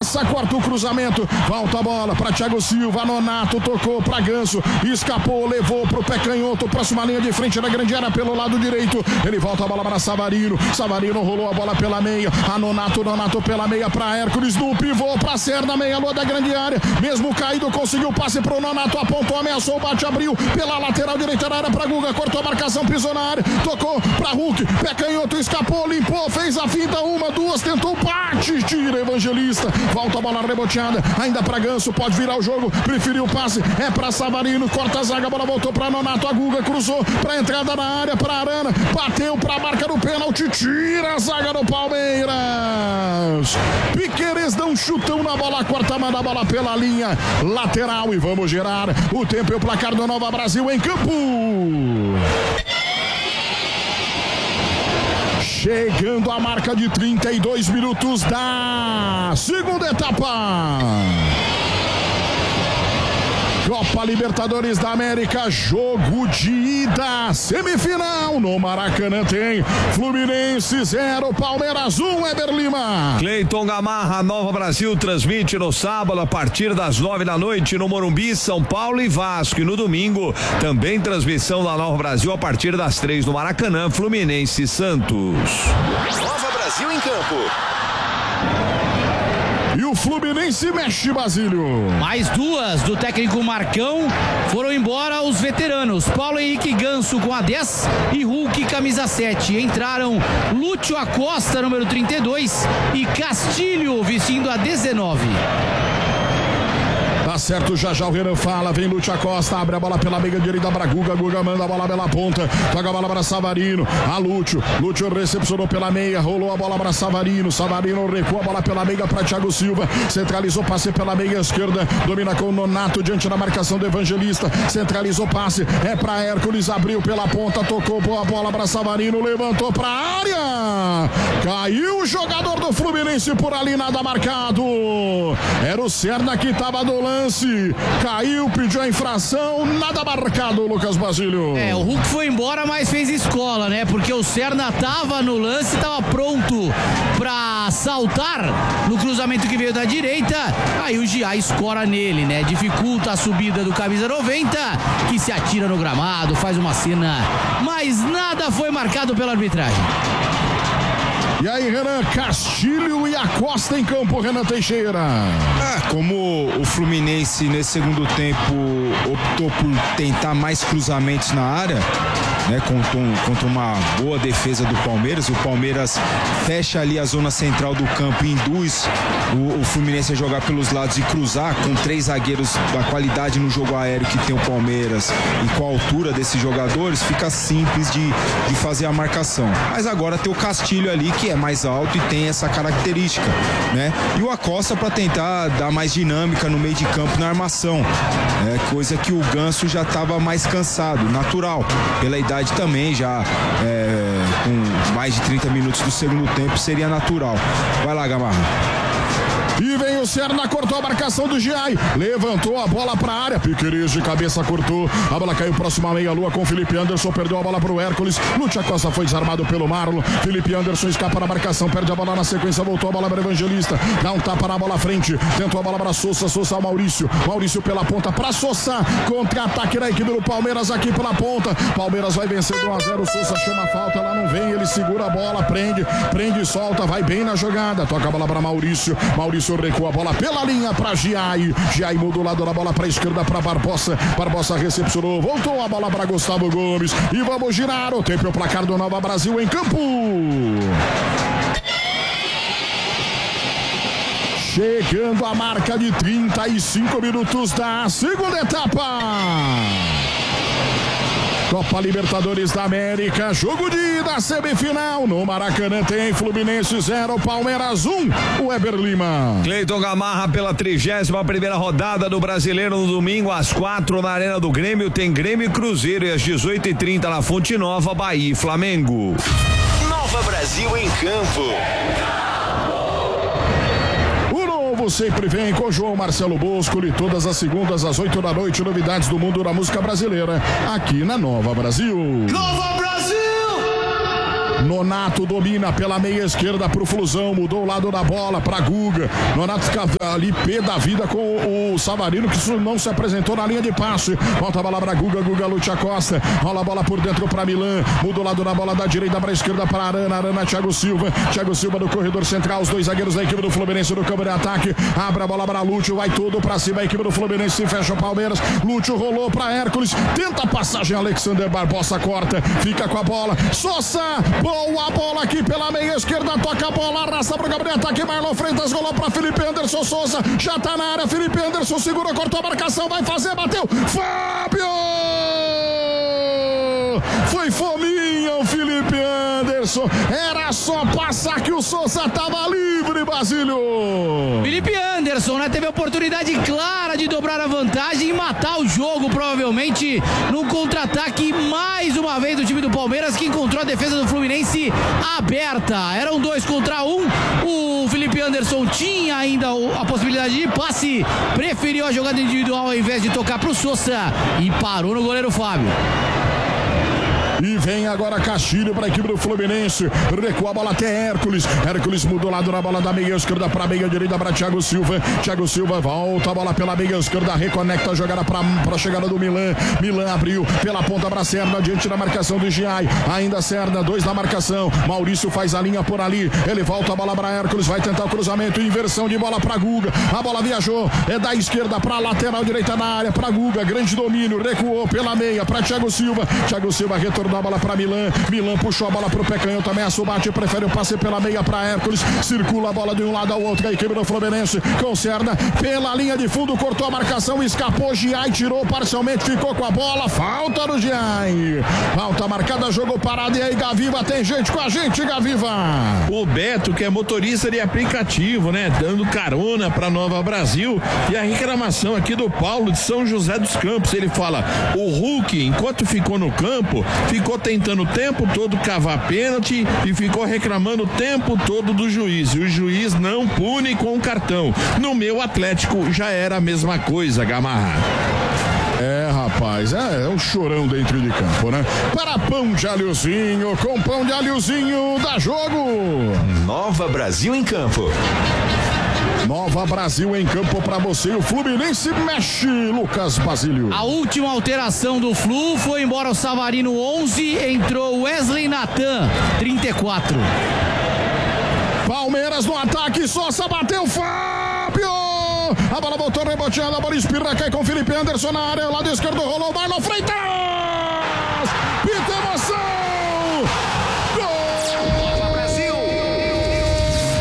França, corta o cruzamento, volta a bola para Thiago Silva, Nonato tocou para Ganso, escapou, levou pro pé canhoto, próxima linha de frente da grande área pelo lado direito, ele volta a bola para Savarino rolou a bola pela meia, a Nonato pela meia para Hércules, no pivô para Serna, meia lua da grande área, mesmo caído conseguiu o passe pro Nonato, apontou, ameaçou, bate, abriu pela lateral direita da área para Guga, cortou a marcação, pisou na área, tocou para Hulk, pé canhoto, escapou, limpou, fez a finta, uma, duas, tentou, bate, tira Evangelista, volta a bola reboteada, ainda para Ganso, pode virar o jogo, preferiu o passe, é para Savarino, corta a zaga, a bola voltou para Nonato, a Guga cruzou para entrada na área, para Arana, bateu para a marca do pênalti, tira a zaga do Palmeiras. Piquerez dá um chutão na bola, quarta, manda a bola pela linha lateral e vamos girar o tempo e o placar do Nova Brasil em campo. Chegando a marca de 32 minutos da segunda etapa. Copa Libertadores da América, jogo de ida, semifinal no Maracanã tem Fluminense 0, Palmeiras 1, Weber Lima. Cleiton Gamarra, Nova Brasil transmite no sábado a partir das 9 da noite no Morumbi, São Paulo e Vasco, e no domingo também transmissão da Nova Brasil a partir das 3 no Maracanã, Fluminense e Santos. Nova Brasil em campo. E o Fluminense mexe, Basílio. Mais duas do técnico Marcão. Foram embora os veteranos. Paulo Henrique Ganso com a 10 e Hulk camisa 7. Entraram Lúcio Acosta, número 32, e Castilho vestindo a 19. Tá certo, já o Renan fala, vem Lúcio Acosta, abre a bola pela meia direita para Guga manda a bola pela ponta, toca a bola para Savarino, a Lúcio recepcionou pela meia, rolou a bola para Savarino recua a bola pela meia para Thiago Silva, centralizou passe pela meia esquerda, domina com o Nonato diante da marcação do Evangelista, centralizou passe, é para Hércules, abriu pela ponta, tocou boa bola para Savarino, levantou para a área, caiu o jogador do Fluminense por ali, nada marcado, era o Serna que estava do lance, caiu, pediu a infração, nada marcado, Lucas Basílio. O Hulk foi embora, mas fez escola, né? Porque o Serna tava no lance, tava pronto pra saltar no cruzamento que veio da direita, aí o Gia escora nele, né? Dificulta a subida do camisa 90, que se atira no gramado, faz uma cena, mas nada foi marcado pela arbitragem. E aí, Renan, Castilho e Acosta em campo, Renan Teixeira. Como o Fluminense nesse segundo tempo optou por tentar mais cruzamentos na área, né, contra uma boa defesa do Palmeiras, o Palmeiras fecha ali a zona central do campo e induz o Fluminense a jogar pelos lados e cruzar, com 3 zagueiros da qualidade no jogo aéreo que tem o Palmeiras e com a altura desses jogadores, fica simples de fazer a marcação. Mas agora tem o Castilho ali, que é mais alto e tem essa característica, né? E o Acosta para tentar dar mais dinâmica no meio de campo na armação, coisa que o Ganso já estava mais cansado, natural, pela idade também, já com mais de 30 minutos do segundo tempo seria natural. Vai lá, Gamarra. E vem o Serna, cortou a marcação do Giai, levantou a bola para a área, Piquerez de cabeça cortou, a bola caiu próxima à meia-lua com Felipe Anderson, perdeu a bola para o Hércules, Lúcio Acosta foi desarmado pelo Marlon, Felipe Anderson escapa na marcação, perde a bola na sequência, voltou a bola para Evangelista, dá um tapa na bola à frente, tentou a bola para Sousa ao Maurício pela ponta para Sousa, contra-ataque da equipe do Palmeiras aqui pela ponta, Palmeiras vai vencendo 1-0, Sousa chama a falta, ela não vem, ele segura a bola, prende e solta, vai bem na jogada, toca a bola para Maurício recua a bola pela linha para Giai mudou o lado da bola para a esquerda para Barbosa recepcionou, voltou a bola para Gustavo Gomes e vamos girar o tempo e o placar do Nova Brasil em campo. Chegando a marca de 35 minutos da segunda etapa. Copa Libertadores da América, jogo de ida, semifinal. No Maracanã tem Fluminense 0, Palmeiras 1, Weber Lima. Cleiton Gamarra pela 31ª rodada do Brasileiro no domingo às 4 na Arena do Grêmio. Tem Grêmio e Cruzeiro e às 18h30 na Fonte Nova, Bahia e Flamengo. Nova Brasil em campo. Sempre vem com João Marcelo Boscoli, todas as segundas às 8 da noite, novidades do mundo da música brasileira, aqui na Nova Brasil. Nova Brasil! Nonato domina pela meia esquerda pro Flusão, mudou o lado da bola pra Guga. Nonato fica ali pé da vida com o Savarino, que não se apresentou na linha de passe. Volta a bola pra Guga, Lúcia Costa, rola a bola por dentro pra Milan, mudou o lado da bola da direita pra esquerda pra Arana, Thiago Silva no corredor central, os dois zagueiros da equipe do Fluminense no campo de ataque, abre a bola pra Lúcio, vai tudo pra cima, a equipe do Fluminense se fecha o Palmeiras, Lúcio rolou pra Hércules, tenta a passagem, Alexander Barbosa corta, fica com a bola, Sosa, boa bola aqui pela meia esquerda, toca a bola, arrasta pro campo de ataque, Marlon Freitas rolou pra Felipe Anderson, Souza, já tá na área, Felipe Anderson segura, cortou a marcação, vai fazer, bateu, Fábio! Foi fominha o Felipe Anderson, era só passar que o Souza tava livre, Basílio. Felipe Anderson, né, teve a oportunidade clara de dobrar a vantagem e matar o jogo, provavelmente num contra-ataque mais uma vez do time do Palmeiras, que encontrou a defesa do Fluminense aberta. Eram 2 contra 1, o Felipe Anderson tinha ainda a possibilidade de passe, preferiu a jogada individual ao invés de tocar pro Souza e parou no goleiro Fábio. E vem agora Castilho para a equipe do Fluminense. Recua a bola até Hércules. Hércules mudou lado na bola da meia esquerda para a meia direita para Thiago Silva. Thiago Silva volta a bola pela meia esquerda. Reconecta a jogada para a chegada do Milan. Milan abriu pela ponta para Serna. Diante da marcação do Giai. Ainda Serna, 2 na marcação. Maurício faz a linha por ali. Ele volta a bola para Hércules. Vai tentar o cruzamento. Inversão de bola para Guga. A bola viajou. É da esquerda para a lateral direita na área. Para Guga. Grande domínio. Recuou pela meia para Thiago Silva. Thiago Silva retornou a bola para Milan, Milan puxou a bola pro pé canhoto, ameaça o bate, prefere o passe pela meia para Hércules, circula a bola de um lado ao outro, a equipe do Fluminense conserta pela linha de fundo, cortou a marcação, escapou, Giai tirou parcialmente, ficou com a bola, falta do Giai, falta marcada, jogo parado, e aí Gaviva, tem gente com a gente, Gaviva. O Beto, que é motorista de aplicativo, né, dando carona pra Nova Brasil, e a reclamação aqui do Paulo de São José dos Campos, ele fala, o Hulk, enquanto ficou no campo, ficou tentando o tempo todo cavar pênalti e ficou reclamando o tempo todo do juiz. E o juiz não pune com o cartão. No meu Atlético já era a mesma coisa, Gamarra. É, rapaz, é um chorão dentro de campo, né? Para pão de alhozinho, com pão de alhozinho, dá jogo. Nova Brasil em campo. Nova Brasil em campo para você. O Fluminense mexe, Lucas Basílio. A última alteração do Flu foi embora o Savarino 11, entrou Wesley Natan 34. Palmeiras no ataque, Sosa bateu, Fábio! A bola voltou reboteada, a bola espirra, cai com Felipe Anderson na área, lado esquerdo rolou, Marlon Freitas!